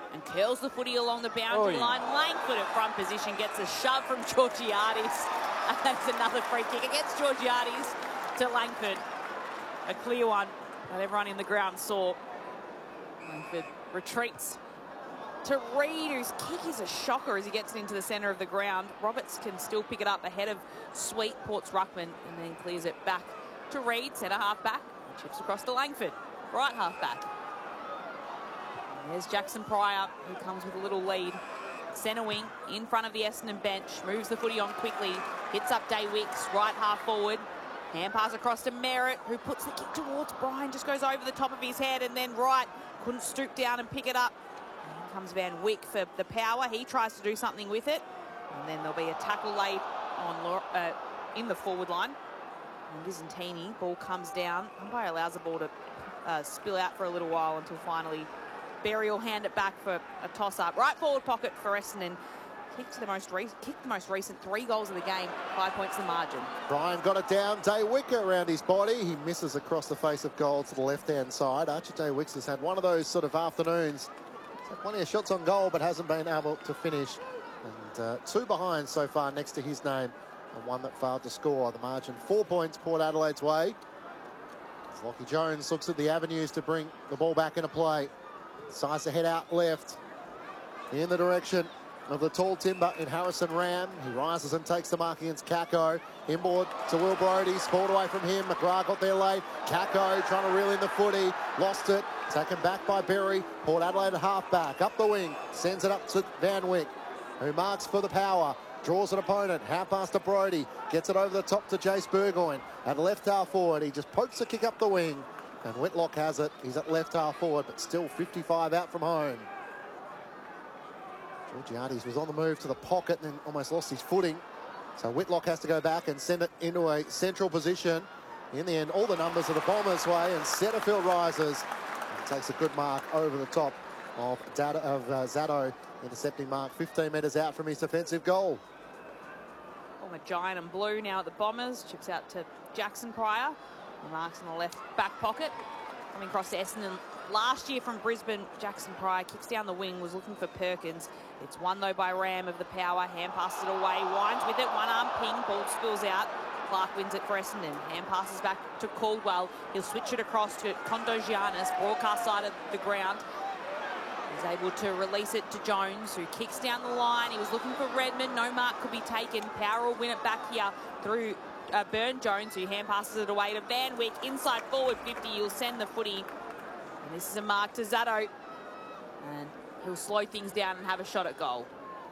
and curls the footy along the boundary line. Langford at front position gets a shove from Georgiades. And that's another free kick against Georgiades to Langford. A clear one that everyone in the ground saw. Langford retreats to Reid, whose kick is a shocker as he gets it into the centre of the ground. Roberts can still pick it up ahead of Sweet, Port's ruckman, and then clears it back to Reid, centre half back. Chips across to Langford, right half back. And there's Jackson Pryor, who comes with a little lead. Centre wing in front of the Essendon bench, moves the footy on quickly, hits up Day Wicks, right half forward. Hand pass across to Merritt, who puts the kick towards Brian, just goes over the top of his head, and then Wright couldn't stoop down and pick it up. And comes Van Wyk for the power. He tries to do something with it, and then there'll be a tackle laid on in the forward line. And Visentini, ball comes down. Umpire allows the ball to spill out for a little while until finally Berry will hand it back for a toss-up. Right forward pocket for Essendon. Kicked the most recent 3 goals of the game. 5 points the margin. Brian got it down. Day Wicks around his body. He misses across the face of goal to the left-hand side. Archie Day Wicks has had one of those sort of afternoons. He's had plenty of shots on goal, but hasn't been able to finish. And 2 behind so far next to his name, and 1 that failed to score. The margin 4 points Port Adelaide's way. As Lockie Jones looks at the avenues to bring the ball back into play. Decides to head out left in the direction of the tall timber in Harrison Ram. He rises and takes the mark against Kako. Inboard to Will Brodie, spalled away from him. McGrath got there late. Kako trying to reel in the footy, lost it. Taken back by Berry. Port Adelaide at half back, up the wing, sends it up to Van Wyk, who marks for the power. Draws an opponent, half pass to Brodie, gets it over the top to Jace Burgoyne. At left half forward, he just pokes the kick up the wing. And Whitlock has it. He's at left half forward, but still 55 out from home. Georgiades was on the move to the pocket and then almost lost his footing. So Whitlock has to go back and send it into a central position. In the end, all the numbers are the Bombers' way, and Setterfield rises and takes a good mark over the top of Zato, intercepting mark 15 metres out from his defensive goal. Former Giant and Blue now at the Bombers. Chips out to Jackson Pryor. The marks in the left back pocket. Coming across to Essendon last year from Brisbane, Jackson Pryor kicks down the wing, was looking for Perkins. It's won though by Ram of the power. Hand passes it away, winds with it, one arm ping, ball spills out. Clark wins it for Essendon. Hand passes back to Caldwell. He'll switch it across to Kondogiannis, broadcast side of the ground. He's able to release it to Jones, who kicks down the line. He was looking for Redmond. No mark could be taken. Power will win it back here through Burn Jones, who hand passes it away to Van Wyk. Inside forward 50, he'll send the footy. And this is a mark to Zato. And he'll slow things down and have a shot at goal.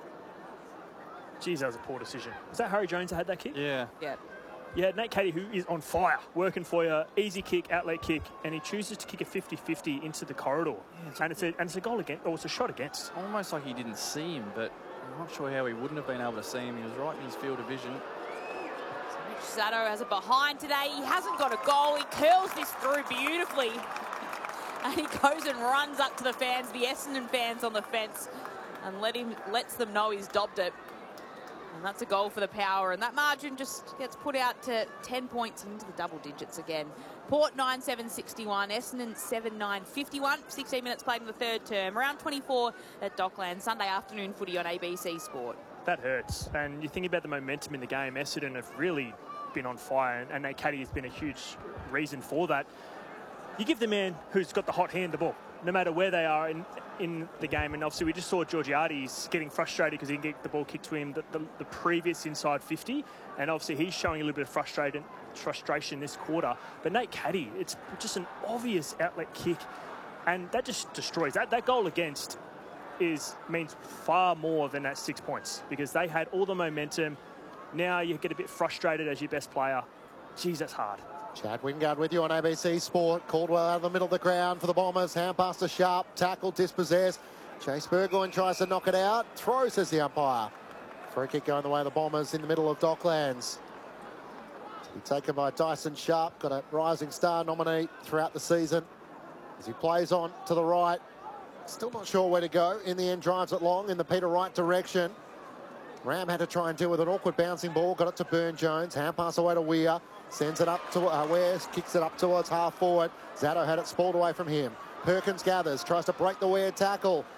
Geez, that was a poor decision. Was that Harry Jones that had that kick? Yeah. Yeah. Yeah, Nate Caddy, who is on fire, working for you, easy kick, outlet kick, and he chooses to kick a 50-50 into the corridor. Yeah, it's a goal against, or it's a shot against. Almost like he didn't see him, but I'm not sure how he wouldn't have been able to see him. He was right in his field of vision. So Mitch Zato has a behind today. He hasn't got a goal. He curls this through beautifully. And he goes and runs up to the fans, the Essendon fans on the fence, and lets them know he's dobbed it. And that's a goal for the Power. And that margin just gets put out to 10 points into the double digits again. Port 9-7-61, Essendon 7-9-51. 16 minutes played in the third term. Round 24 at Dockland. Sunday afternoon footy on ABC Sport. That hurts. And you think about the momentum in the game. Essendon have really been on fire. And Nate Caddy has been a huge reason for that. You give the man who's got the hot hand the ball, no matter where they are in the game. And obviously we just saw Georgiades getting frustrated because he didn't get the ball kicked to him the previous inside 50. And obviously he's showing a little bit of frustration this quarter. But Nate Caddy, it's just an obvious outlet kick. And that just destroys. That goal against means far more than that 6 points, because they had all the momentum. Now you get a bit frustrated as your best player. Geez, that's hard. Chad Wingard with you on ABC Sport. Caldwell out of the middle of the ground for the Bombers. Hand pass to Sharp. Tackle, dispossessed. Chase Burgoyne tries to knock it out. Throw, says the umpire. Free kick going the way of the Bombers in the middle of Docklands. To be taken by Dyson Sharp. Got a Rising Star nominee throughout the season. As he plays on to the right. Still not sure where to go. In the end, drives it long in the Peter Wright direction. Ram had to try and deal with an awkward bouncing ball. Got it to Burn Jones. Hand pass away to Weir. Sends it up to Ware, kicks it up towards half forward. Zato had it spalled away from him. Perkins gathers, tries to break the Ware tackle.